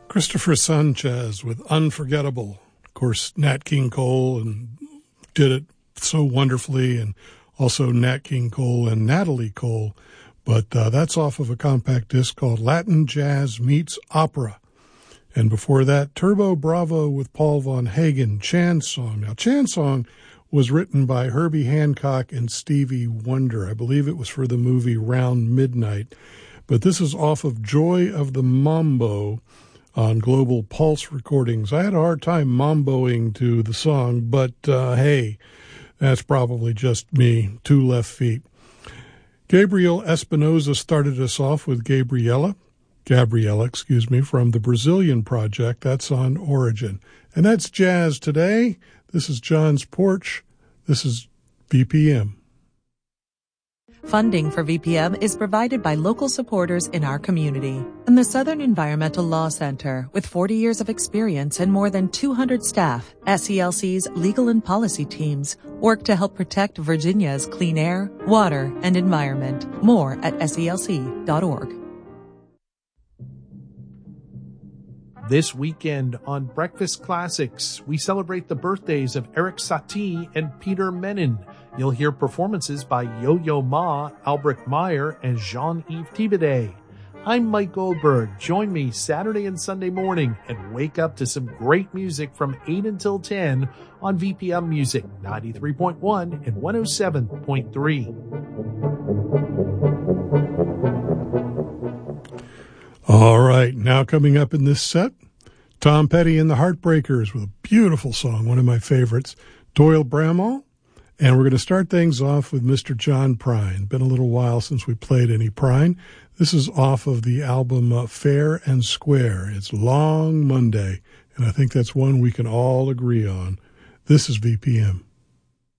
Christopher Sanchez with Unforgettable. Of course, Nat King Cole and did it so wonderfully, and also Nat King Cole and Natalie Cole. But that's off of a compact disc called Latin Jazz Meets Opera. And before that, Turbo Bravo with Paul Von Hagen, Chan Song. Now, Chan Song was written by Herbie Hancock and Stevie Wonder. I believe it was for the movie Round Midnight. But this is off of Joy of the Mambo on Global Pulse Recordings. I had a hard time mamboing to the song, but hey, that's probably just me, 2 left feet. Gabriel Espinosa started us off with Gabriella, from the Brazilian Project. That's on Origin. And that's Jazz Today. This is John's Porch. This is VPM. Funding for VPM is provided by local supporters in our community. And the Southern Environmental Law Center, with 40 years of experience and more than 200 staff, SELC's legal and policy teams work to help protect Virginia's clean air, water, and environment. More at SELC.org. This weekend on Breakfast Classics, we celebrate the birthdays of Eric Satie and Peter Menin. You'll hear performances by Yo-Yo Ma, Albrecht Meyer, and Jean-Yves Thibaudet. I'm Mike Goldberg. Join me Saturday and Sunday morning and wake up to some great music from 8 until 10 on VPM Music 93.1 and 107.3. All right, now coming up in this set, Tom Petty and the Heartbreakers with a beautiful song, one of my favorites, Doyle Bramall. And we're going to start things off with Mr. John Prine. Been a little while since we played any Prine. This is off of the album Fair and Square. It's Long Monday, and I think that's one we can all agree on. This is VPM.